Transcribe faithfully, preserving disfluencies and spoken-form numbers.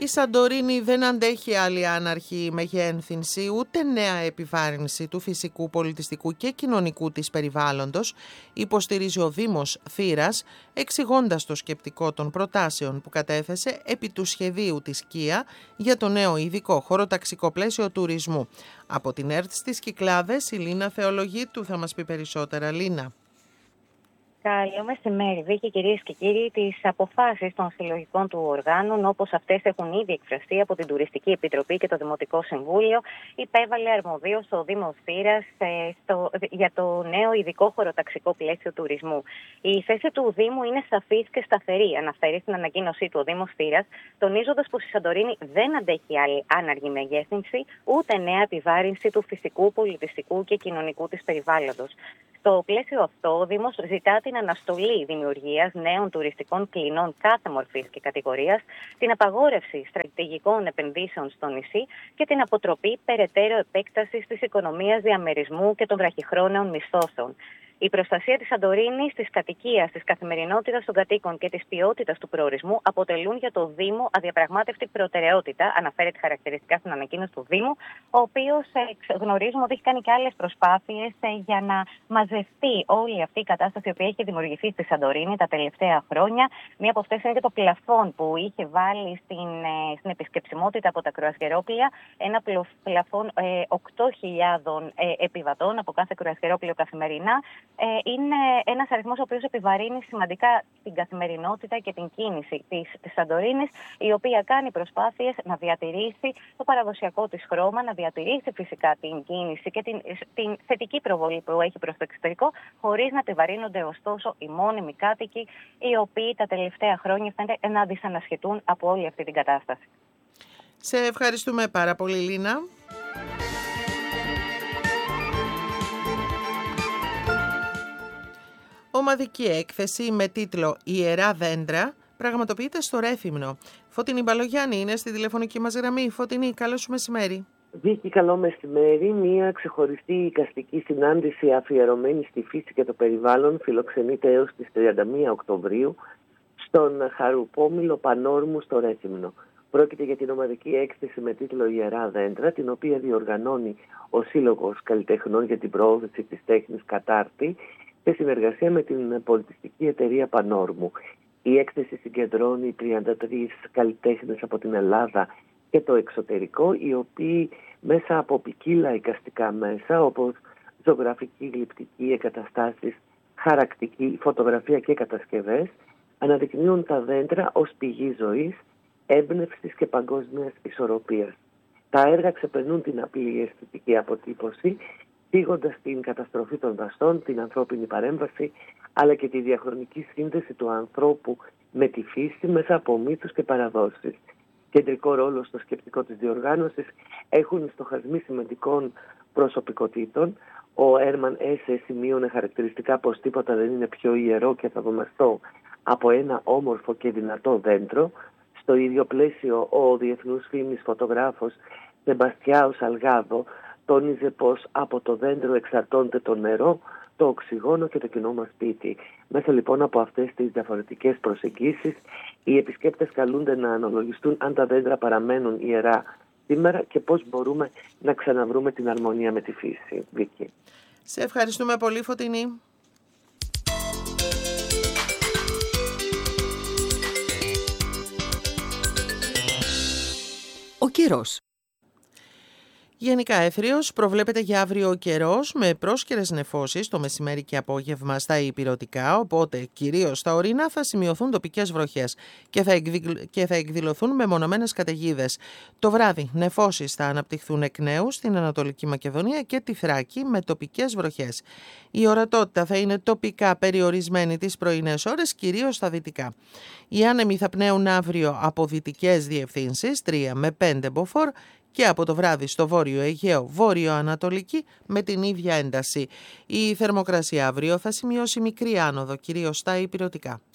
Η Σαντορίνη δεν αντέχει άλλη άναρχη μεγέθυνση ούτε νέα επιβάρυνση του φυσικού, πολιτιστικού και κοινωνικού της περιβάλλοντος, υποστηρίζει ο Δήμος Θήρας, εξηγώντας το σκεπτικό των προτάσεων που κατέθεσε επί του σχεδίου της ΚΙΑ για το νέο ειδικό χωροταξικό πλαίσιο τουρισμού. Από την ΕΡΤ στις Κυκλάδες, η Λίνα Θεολογίτου θα μας πει περισσότερα. Λίνα. Καλό μεσημέρι, Βίκη, κυρίες και κύριοι. Τις αποφάσεις των συλλογικών του οργάνων, όπως αυτές έχουν ήδη εκφραστεί από την Τουριστική Επιτροπή και το Δημοτικό Συμβούλιο, υπέβαλε αρμοδίως ο Δήμος Θήρας ε, στο, για το νέο ειδικό χωροταξικό πλαίσιο τουρισμού. Η θέση του Δήμου είναι σαφής και σταθερή, αναφέρει στην ανακοίνωσή του ο Δήμος Θήρας, τονίζοντας πως η Σαντορίνη δεν αντέχει άλλη άναργη μεγέθυνση, ούτε νέα επιβάρυνση του φυσικού, πολιτιστικού και κοινωνικού της περιβάλλοντος. Στο πλαίσιο αυτό, ο Δήμος ζητά την αναστολή δημιουργίας νέων τουριστικών κλινών κάθε μορφής και κατηγορίας, την απαγόρευση στρατηγικών επενδύσεων στο νησί και την αποτροπή περαιτέρω επέκτασης της οικονομίας διαμερισμού και των βραχυχρόνιων μισθώσεων. Η προστασία της Σαντορίνης, της κατοικίας, της καθημερινότητας των κατοίκων και της ποιότητας του προορισμού αποτελούν για το Δήμο αδιαπραγμάτευτη προτεραιότητα, αναφέρεται χαρακτηριστικά στην ανακοίνωση του Δήμου, ο οποίος ε, γνωρίζουμε ότι έχει κάνει και άλλες προσπάθειες ε, για να μαζευτεί όλη αυτή η κατάσταση που έχει δημιουργηθεί στη Σαντορίνη τα τελευταία χρόνια. Μία από αυτές είναι και το πλαφόν που είχε βάλει στην, ε, στην επισκεψιμότητα από τα κρουαζιερόπλια, ένα πλαφόν ε, οκτώ χιλιάδων ε, επιβατών από κάθε κρουαζιερόπλιο καθημερινά. Είναι ένας αριθμός ο οποίος επιβαρύνει σημαντικά την καθημερινότητα και την κίνηση της, της Σαντορίνης, η οποία κάνει προσπάθειες να διατηρήσει το παραδοσιακό της χρώμα, να διατηρήσει φυσικά την κίνηση και την, την θετική προβολή που έχει προς το εξωτερικό, χωρίς να επιβαρύνονται ωστόσο οι μόνιμοι κάτοικοι, οι οποίοι τα τελευταία χρόνια φαίνεται να δυσανασχετούν από όλη αυτή την κατάσταση. Σε ευχαριστούμε πάρα πολύ, Λίνα. Ομαδική έκθεση με τίτλο «Ιερά δέντρα» πραγματοποιείται στο Ρέθυμνο. Φωτεινή Μπαλογιάννη είναι στη τηλεφωνική μας γραμμή. Φωτεινή, καλό σου μεσημέρι. Βίκη, καλό μεσημέρι. Μια ξεχωριστή εικαστική συνάντηση αφιερωμένη στη φύση και το περιβάλλον φιλοξενείται έως τις τριάντα μία Οκτωβρίου στον Χαρουπόμηλο Πανόρμου στο Ρέθυμνο. Πρόκειται για την ομαδική έκθεση με τίτλο «Ιερά δέντρα», την οποία διοργανώνει ο Σύλλογος Καλλιτεχνών για την Προώθηση της Τέχνης Κατάρτη σε συνεργασία με την πολιτιστική εταιρεία Πανόρμου. Η έκθεση συγκεντρώνει τριάντα τρεις καλλιτέχνες από την Ελλάδα και το εξωτερικό, οι οποίοι μέσα από ποικίλα εικαστικά μέσα, όπως ζωγραφική, γλυπτική, εγκαταστάσεις, χαρακτική, φωτογραφία και κατασκευές, αναδεικνύουν τα δέντρα ως πηγή ζωής, έμπνευσης και παγκόσμιας ισορροπίας. Τα έργα ξεπερνούν την απλή αισθητική αποτύπωση, θίγοντας την καταστροφή των δασών, την ανθρώπινη παρέμβαση, αλλά και τη διαχρονική σύνδεση του ανθρώπου με τη φύση μέσα από μύθους και παραδόσεις. Κεντρικό ρόλο στο σκεπτικό της διοργάνωσης έχουν στοχασμοί σημαντικών προσωπικότητων. Ο Έρμαν Έσε σημείωνε χαρακτηριστικά πως τίποτα δεν είναι πιο ιερό και θαυμαστό από ένα όμορφο και δυνατό δέντρο. Στο ίδιο πλαίσιο, ο διεθνούς φήμης φωτογράφος Σεμπαστιάο Σαλγάδο τόνιζε πως από το δέντρο εξαρτώνται το νερό, το οξυγόνο και το κοινό μας σπίτι. Μέσα λοιπόν από αυτές τις διαφορετικές προσεγγίσεις, οι επισκέπτες καλούνται να αναλογιστούν αν τα δέντρα παραμένουν ιερά σήμερα και πώς μπορούμε να ξαναβρούμε την αρμονία με τη φύση. Βίκη. Σε ευχαριστούμε πολύ, Φωτεινή. Ο καιρός. Γενικά έθριος προβλέπεται για αύριο ο καιρός με πρόσκαιρες νεφώσεις το μεσημέρι και απόγευμα στα ηπειρωτικά, οπότε κυρίως στα ορεινά θα σημειωθούν τοπικές βροχές και θα, εκδηλ... και θα εκδηλωθούν μεμονωμένες καταιγίδες. Το βράδυ νεφώσεις θα αναπτυχθούν εκ νέου στην Ανατολική Μακεδονία και τη Θράκη με τοπικές βροχές. Η ορατότητα θα είναι τοπικά περιορισμένη τις πρωινές ώρες, κυρίως στα δυτικά. Οι άνεμοι θα πνέουν αύριο από δυτικές διευθύνσεις τρία με πέντε μποφόρ και από το βράδυ στο Βόρειο Αιγαίο, Βόρειο-Ανατολική με την ίδια ένταση. Η θερμοκρασία αύριο θα σημειώσει μικρή άνοδο, κυρίως στα ηπειρωτικά.